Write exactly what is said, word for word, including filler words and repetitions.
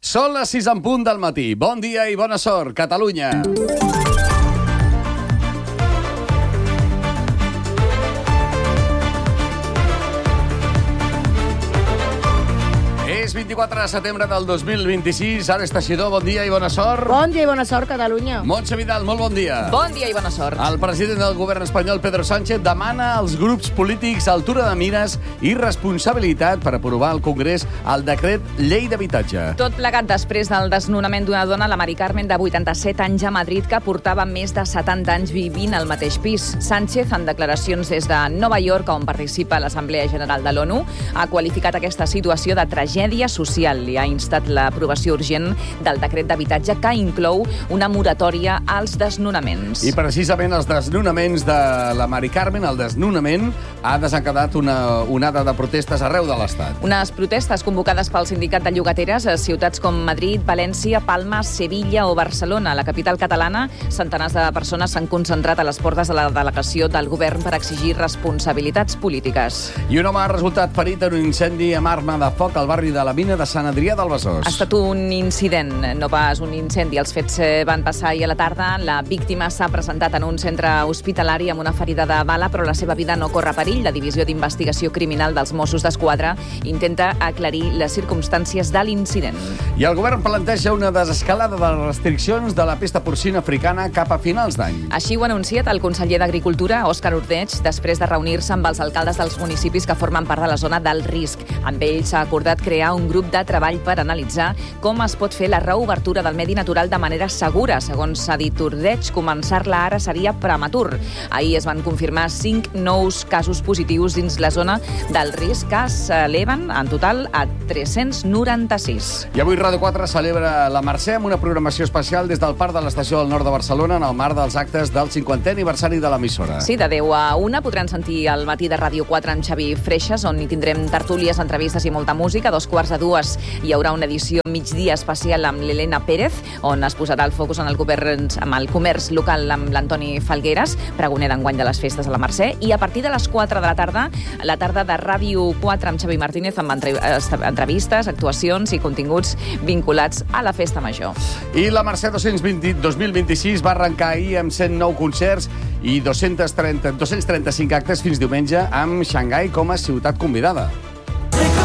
Són les sis en punt del matí. Bon dia i bona sort, Catalunya. És vint-i-quatre de setembre del dos mil vint-i-sis. Ara és Teixidor, bon dia i bona sort. Bon dia i bona sort, Catalunya. Montse Vidal, molt bon dia. Bon dia i bona sort. El president del govern espanyol, Pedro Sánchez, demana als grups polítics altura de mires i responsabilitat per aprovar al Congrés el decret llei d'habitatge. Tot plegat després del desnonament d'una dona, la Mari Carmen, de vuitanta-set anys, a Madrid, que portava més de setanta anys vivint al mateix pis. Sánchez, en declaracions des de Nova York, on participa a l'Assemblea General de l'ONU, ha qualificat aquesta situació de tragèdia social i ha instat l'aprovació urgent del decret d'habitatge que inclou una moratòria als desnonaments. I precisament els desnonaments de la Mari Carmen, el desnonament, ha desencadenat una onada de protestes arreu de l'Estat. Unes protestes convocades pel sindicat de llogateres a ciutats com Madrid, València, Palma, Sevilla o Barcelona. A la capital catalana, centenars de persones s'han concentrat a les portes de la delegació del govern per exigir responsabilitats polítiques. I un home ha resultat ferit en un incendi amb arma de foc al barri de la Mina de Sant Adrià del Besòs. Ha estat un incident, no pas un incendi. Els fets van passar ahir a la tarda. La víctima s'ha presentat en un centre hospitalari amb una ferida de bala, però la seva vida no corre perill. La Divisió d'Investigació Criminal dels Mossos d'Esquadra intenta aclarir les circumstàncies de l'incident. I el govern planteja una desescalada de les restriccions de la pesta porcina africana cap a finals d'any. Així ho ha anunciat el conseller d'Agricultura, Òscar Ordeig, després de reunir-se amb els alcaldes dels municipis que formen part de la zona del risc. Amb ells s'ha acordat crear un grup de treball per analitzar com es pot fer la reobertura del medi natural de manera segura. Segons s'ha dit Ordeig, començar-la ara seria prematur. Ahir es van confirmar cinc nous casos positius dins la zona del risc, que s'eleven en total a tres-cents noranta-sis. I avui Ràdio quatre celebra la Mercè amb una programació especial des del Parc de l'Estació del Nord de Barcelona en el marc dels actes del cinquantè aniversari de l'emissora. Sí, de deu a una podran sentir el matí de Ràdio quatre amb Xavi Freixas, on hi tindrem tertúlies, entrevistes i molta música. A dos quarts de dues hi haurà una edició migdia especial amb l'Helena Pérez, on es posarà el focus en el comerç, amb el comerç local amb l'Antoni Falgueres, pregoner d'enguany de les festes a la Mercè. I a partir de les quatre de la tarda, la tarda de Ràdio quatre amb Xavi Martínez, amb entrevistes, actuacions i continguts vinculats a la Festa Major. I la Mercè dos mil vint-i-sis va arrencar ahir amb cent nou concerts i dos-cents trenta, dos-cents trenta-cinc actes fins diumenge amb Xangai com a ciutat convidada.